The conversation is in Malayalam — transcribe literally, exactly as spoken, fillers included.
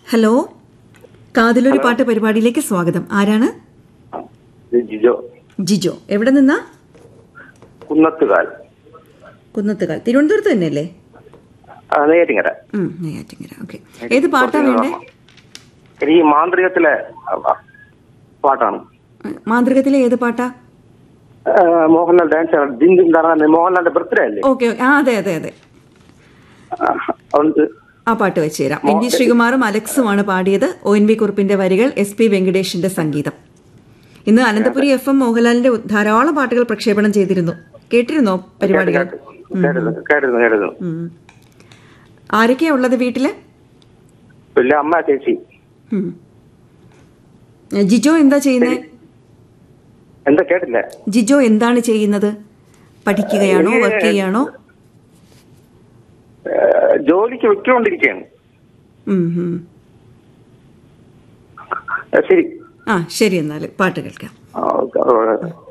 ഹലോ, കാതിലൊരു പാട്ട് പരിപാടിയിലേക്ക് സ്വാഗതം. ആരാണ്? ജിജോ. ജിജോ, എവിടെ നിന്നാ? കുന്നത്തുകാൽ. കുന്നത്തുകാൽ, തിരുവനന്തപുരത്ത് തന്നെയല്ലേ? നെയ്യാറ്റിങ്കര. നെയ്യാറ്റിങ്കര. ഓക്കെ, ഏത് പാട്ടാ വേണ്ടേ? ഈ മാന്ത്രികത്തിലെ പാട്ടാണ്. മാന്ത്രികത്തിലെ ഏത് പാട്ടാ? മോഹൻലാൽ ഡാൻസ് മോഹൻലാലിന്റെ ബർത്ത്ഡേ അല്ലേ? ഓക്കെ, ആ അതെ അതെ അതെ, ആ പാട്ട് വെച്ച് തരാം. എൻ ജി ശ്രീകുമാറും അലക്സുമാണ് പാടിയത്. ഒ എൻ വി കുറുപ്പിന്റെ വരികൾ, എസ് പി വെങ്കടേഷിന്റെ സംഗീതം. ഇന്ന് അനന്തപുരി എഫ് എം മോഹൻലാലിന്റെ ധാരാളം പാട്ടുകൾ പ്രക്ഷേപണം ചെയ്തിരുന്നു. കേട്ടിരുന്നോ പരിപാടികൾ? ആരൊക്കെയാ ഉള്ളത് വീട്ടില്? അമ്മ, ചേച്ചി. ജിജോ എന്താ ചെയ്യുന്നത്? എന്താ കേട്ടില്ല? ജിജോ എന്താണ് ചെയ്യുന്നത്? പഠിക്കുകയാണോ, വർക്ക് ചെയ്യാണോ? ജോലിക്ക് വെക്കൊണ്ടിരിക്കുകയാണ്. ശരി, ആ ശരി, എന്നാൽ പാട്ട് കേൾക്കാം.